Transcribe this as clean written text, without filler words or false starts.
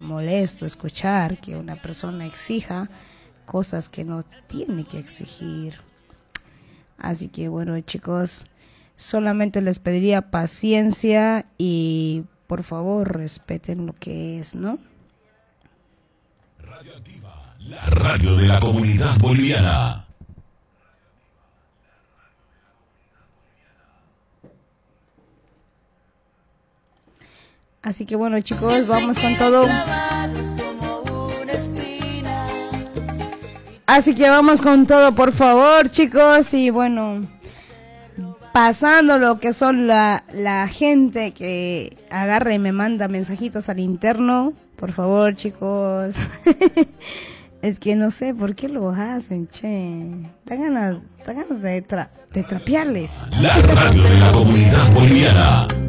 molesto escuchar que una persona exija cosas que no tiene que exigir. Así que bueno, chicos, solamente les pediría paciencia y por favor respeten lo que es, ¿no? Radio Activa, la radio de la comunidad boliviana. Así que bueno, chicos, vamos con todo. Así que vamos con todo, por favor, chicos. Y bueno, pasando lo que son la gente que agarra y me manda mensajitos al interno. Por favor, chicos. Es que no sé por qué lo hacen, che. Da ganas de trapearles. La radio de la comunidad boliviana.